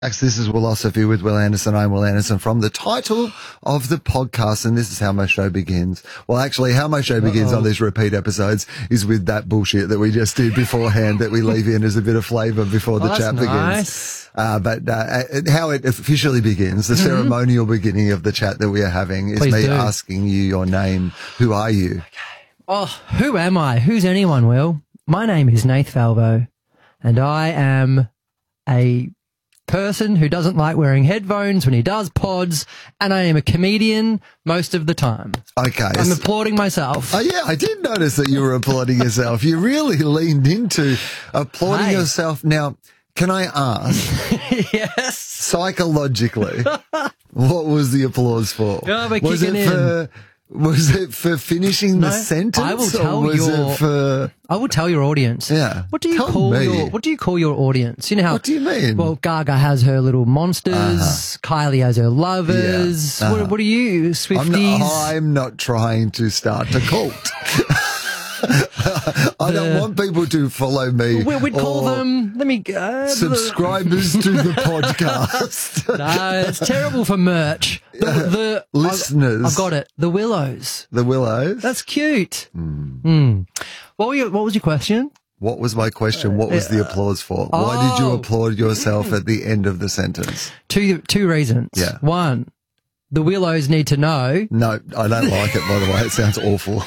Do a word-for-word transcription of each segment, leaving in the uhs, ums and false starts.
This is Willosophy with Will Anderson. I'm Will Anderson from the title of the podcast, and this is how my show begins. Well, actually, how my show begins Uh-oh. on these repeat episodes is with that bullshit that we just did beforehand that we leave in as a bit of flavour before the oh, chat nice. begins. Uh, but uh, how it officially begins, the mm-hmm. ceremonial beginning of the chat that we are having is Please me do. asking you your name. Who are you? Okay. Oh, who am I? Who's anyone, Will? My name is Nath Valvo, and I am a person who doesn't like wearing headphones when he does pods, and I am a comedian most of the time. Okay. I'm applauding myself. Oh, yeah, I did notice that you were applauding yourself. You really leaned into applauding Hey. yourself. Now, can I ask, yes, psychologically, what was the applause for? Oh, we're was it kicking for, Was it for finishing No, the sentence? I will tell or was your- it for... I will tell your audience. Yeah. What do you Tell call me. your What do you call your audience? You know how? What do you mean? Well, Gaga has her little monsters. Uh-huh. Kylie has her lovers. Yeah. Uh-huh. What, what are you, I'm Swifties? not, I'm not trying to start a cult. I don't want people to follow me. we, we'd call or them. Let me uh, subscribers to the podcast. No, it's terrible for merch. The, the Listeners. I've, I've got it. The Willows. The Willows. That's cute. Mm. Mm. What were your, What was your question? What was my question? What was the applause for? Why did you oh. applaud yourself at the end of the sentence? Two two reasons. Yeah. One, the Willows need to know. No, I don't like it, by the way. It sounds awful.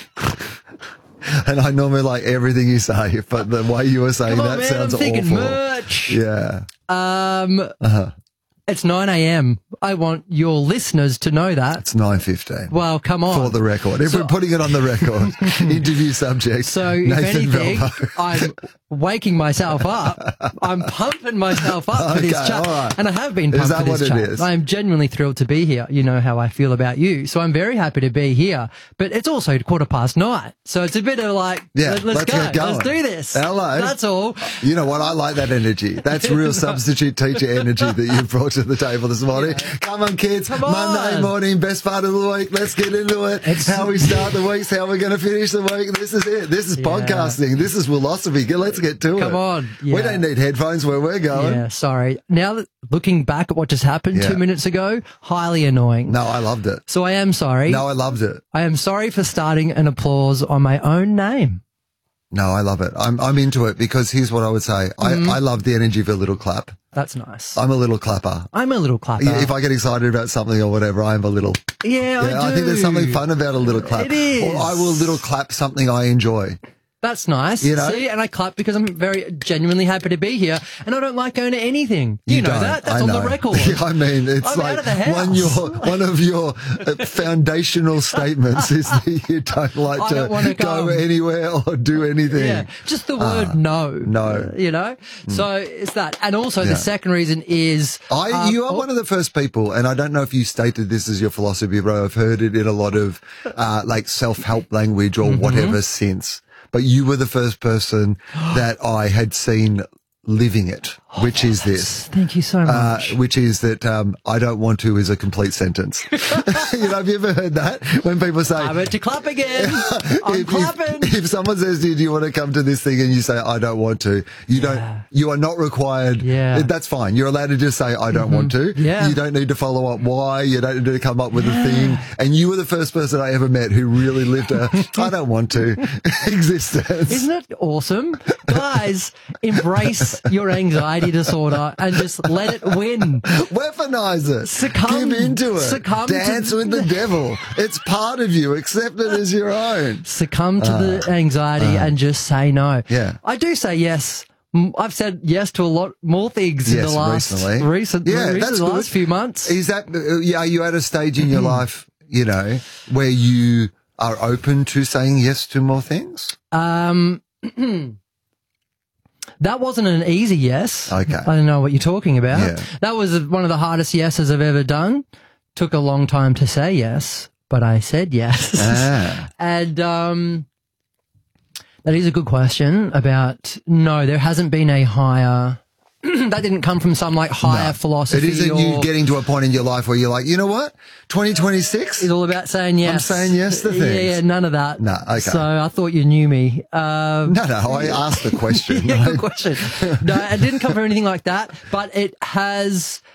And I normally like everything you say, but the way you were saying Come on, that man, sounds I'm thinking awful. merch. Yeah. Um, Uh-huh. It's nine a.m. I want your listeners to know that. It's nine fifteen. Well, come on. For the record. If So- we're putting it on the record, interview subject, So, if Nathan anything, Valvo. I'm waking myself up. I'm pumping myself up for this Okay, chat. all right. And I have been Is pumped that for this what it chat. is? I'm genuinely thrilled to be here. You know how I feel about you. So I'm very happy to be here. But it's also quarter past nine. So it's a bit of like, Yeah, let, let's, let's go. get going. Let's do this. Hello. That's all. You know what? I like that energy. That's real substitute teacher energy that you brought to the table this morning. Yeah. Come on, kids. Come on. Monday morning, best part of the week. Let's get into it. It's- how we start the week, how we're going to finish the week. This is it. This is Yeah. podcasting. This is Willosophy. Let's get to it. Come on. We Yeah. don't need headphones where we're going. Yeah, sorry. Now that looking back at what just happened Yeah. two minutes ago, highly annoying. No, I loved it. So I am sorry. No, I loved it. I am sorry for starting an applause on my own name. No, I love it. I'm I'm into it because here's what I would say. Mm-hmm. I, I love the energy of a little clap. That's nice. I'm a little clapper. I'm a little clapper. If I get excited about something or whatever, I'm a little. yeah, I Yeah, do. I think there's something fun about a little clap. It is. Or I will little clap something I enjoy. That's nice. You know? See, and I clap because I'm very genuinely happy to be here, and I don't like going to anything. You, know don't. that? That's I on know. the record. I mean, it's I'm like out of the house. one your one of your uh, foundational statements is that you don't like I to don't wanna go come. anywhere or do anything. Yeah, just the word no. no. You know? So it's that. And also Yeah. the second reason is... I, um, you are oh, one of the first people, and I don't know if you stated this as your philosophy, but I've heard it in a lot of uh, like self-help language or Mm-hmm. whatever since. But you were the first person that I had seen living it, which is this. Thank you so Uh, much. which is that um, I don't want to is a complete sentence. You know, have you ever heard that? When people say, I'm to clap again. I'm if, clapping. if, if someone says to you, do you want to come to this thing? And you say, I don't want to. You Yeah. don't, you are not required. Yeah. That's fine. You're allowed to just say, I don't want to. Yeah. You don't need to follow up why. You don't need to come up with a thing. And you were the first person I ever met who really lived a, I don't want to existence. Isn't it awesome? Guys, embrace your anxiety disorder and just let it win. Weaponize it. Succumb- Give into it. succumb Dance to- with the devil. It's part of you. Accept it as your own. Succumb to the anxiety and just say no. Uh, Yeah. I do say yes. M- I've said yes to a lot more things in Yes, the last recently. recent, Yeah, recent that's the good. last few months. Is that, uh, yeah, are you at a stage in your life, you know, where you are open to saying yes to more things? Um, that wasn't an easy yes. Okay. I don't know what you're talking about. Yeah. That was one of the hardest yeses I've ever done. Took a long time to say yes, but I said yes. Ah. And um, that is a good question about, no, there hasn't been a higher, that didn't come from some like higher No. philosophy. It isn't or, you getting to a point in your life where you're like, you know what? twenty twenty-six? It's all about saying yes. I'm saying yes to things. Yeah, yeah, none of that. No, okay. So I thought you knew me. Um, No, no, I asked the question. yeah, right? good question. No, it didn't come from anything like that, but it has